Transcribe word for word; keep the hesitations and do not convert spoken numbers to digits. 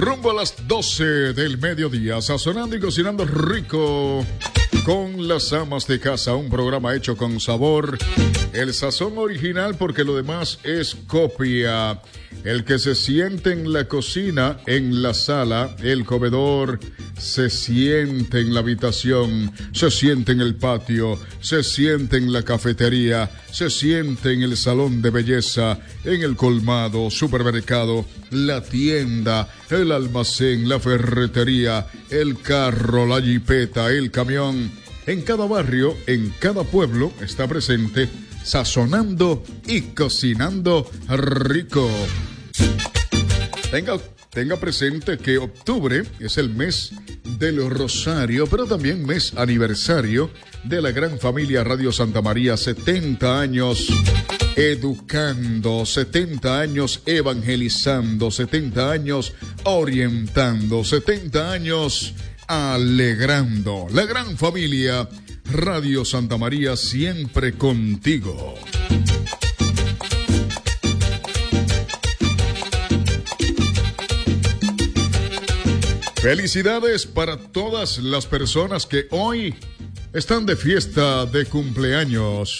Rumbo a las doce del mediodía, sazonando y cocinando rico con las amas de casa, un programa hecho con sabor, el sazón original porque lo demás es copia, el que se siente en la cocina, en la sala, el comedor, se siente en la habitación, se siente en el patio, se siente en la cafetería, se siente en el salón de belleza, en el colmado, supermercado, la tienda, el almacén, la ferretería, el carro, la jipeta, el camión. En cada barrio, en cada pueblo está presente, sazonando y cocinando rico. Tenga, tenga presente que octubre es el mes del Rosario, pero también mes aniversario de la gran familia Radio Santa María, setenta años educando, setenta años evangelizando, setenta años orientando, setenta años alegrando. La gran familia Radio Santa María siempre contigo. Felicidades para todas las personas que hoy están de fiesta de cumpleaños.